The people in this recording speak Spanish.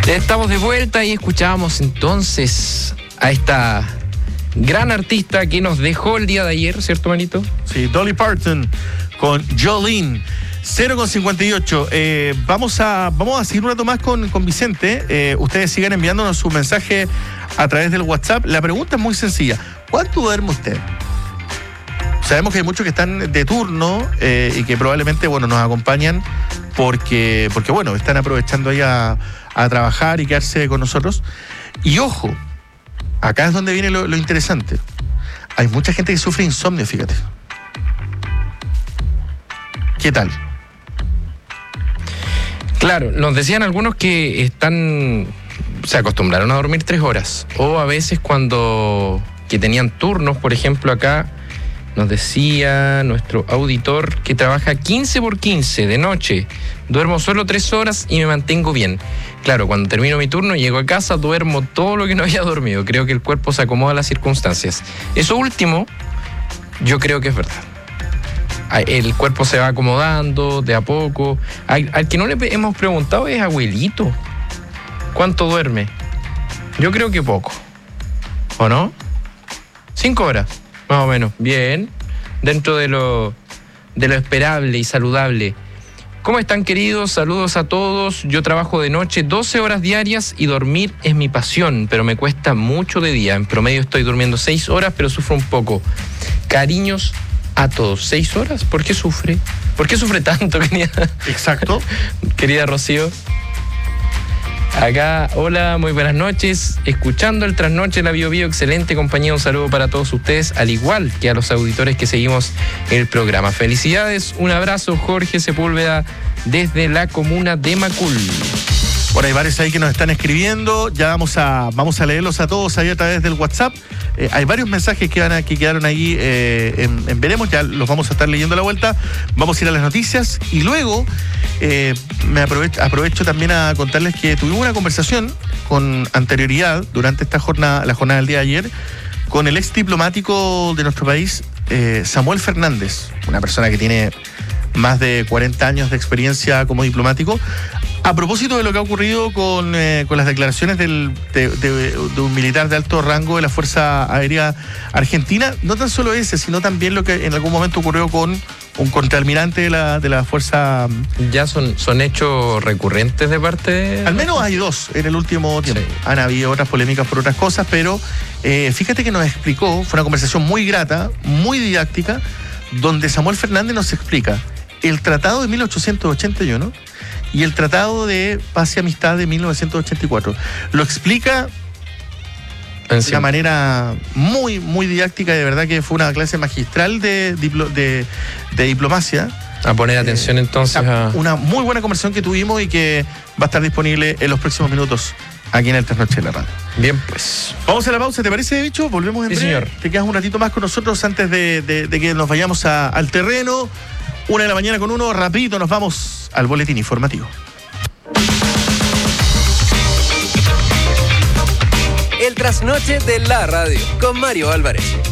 Estamos de vuelta y escuchábamos entonces a esta gran artista que nos dejó el día de ayer, ¿cierto, Manito? Sí, Dolly Parton con Jolene. 0:58. Vamos a seguir un rato más con Vicente. Ustedes sigan enviándonos su mensaje a través del WhatsApp. La pregunta es muy sencilla. ¿Cuánto duerme usted? Sabemos que hay muchos que están de turno y que probablemente, nos acompañan porque están aprovechando ahí a trabajar y quedarse con nosotros. Y ojo, acá es donde viene lo interesante. Hay mucha gente que sufre insomnio, fíjate. ¿Qué tal? Claro, nos decían algunos que se acostumbraron a dormir 3 horas. O a veces que tenían turnos, por ejemplo, acá nos decía nuestro auditor que trabaja 15x15 de noche. Duermo solo 3 horas y me mantengo bien. Claro, cuando termino mi turno, llego a casa, duermo todo lo que no había dormido. Creo que el cuerpo se acomoda a las circunstancias. Eso último, yo creo que es verdad. El cuerpo se va acomodando de a poco. Al que no le hemos preguntado es abuelito. ¿Cuánto duerme? Yo creo que poco. ¿O no? 5 horas, más o menos. Bien. Dentro de lo esperable y saludable. ¿Cómo están, queridos? Saludos a todos. Yo trabajo de noche 12 horas diarias y dormir es mi pasión, pero me cuesta mucho de día. En promedio estoy durmiendo 6 horas, pero sufro un poco. Cariños a todos. 6 horas. ¿Por qué sufre? ¿Por qué sufre tanto, querida? Exacto. Querida Rocío. Acá, hola, muy buenas noches. Escuchando el Trasnoche de la Bio Bio, excelente compañía. Un saludo para todos ustedes, al igual que a los auditores que seguimos el programa. Felicidades, un abrazo, Jorge Sepúlveda, desde la comuna de Macul. Bueno, hay varios ahí que nos están escribiendo. Ya vamos a leerlos a todos ahí a través del WhatsApp. Hay varios mensajes que quedaron ahí en Veremos, ya los vamos a estar leyendo a la vuelta. Vamos a ir a las noticias y luego aprovecho también a contarles que tuvimos una conversación con anterioridad durante la jornada del día de ayer con el ex diplomático de nuestro país, Samuel Fernández, una persona que tiene más de 40 años de experiencia como diplomático, a propósito de lo que ha ocurrido con las declaraciones de un militar de alto rango de la Fuerza Aérea Argentina. No tan solo ese, sino también lo que en algún momento ocurrió con un contraalmirante de la Fuerza... ¿Ya son hechos recurrentes de parte? Al menos hay 2 en el último tiempo. Sí. Han habido otras polémicas por otras cosas, pero fíjate que nos explicó, fue una conversación muy grata, muy didáctica, donde Samuel Fernández nos explica el Tratado de 1881 y el Tratado de Paz y Amistad de 1984. Lo explica de una manera muy, muy didáctica, y de verdad que fue una clase magistral de diplomacia. A poner atención entonces a... Una muy buena conversación que tuvimos y que va a estar disponible en los próximos minutos aquí en el Trasnoche de la Radio. Bien, pues. Vamos a la pausa, ¿te parece, Bicho? Volvemos en breve. Señor. Te quedas un ratito más con nosotros antes de que nos vayamos al terreno. 1:00 a.m, rapidito nos vamos al boletín informativo. El Trasnoche de la Radio con Mario Álvarez.